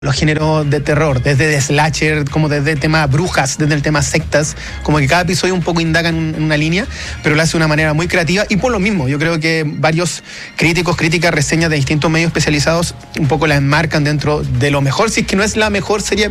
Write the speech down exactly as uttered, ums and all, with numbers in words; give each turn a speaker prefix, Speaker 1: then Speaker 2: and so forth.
Speaker 1: los géneros de terror, desde de slasher, como desde el tema brujas, desde el tema sectas, como que cada episodio un poco indaga en, un, en una línea, pero lo hace de una manera muy creativa y por lo mismo, yo creo que varios críticos, críticas, reseñas de distintos medios especializados un poco la enmarcan dentro de lo mejor, si es que no es la mejor serie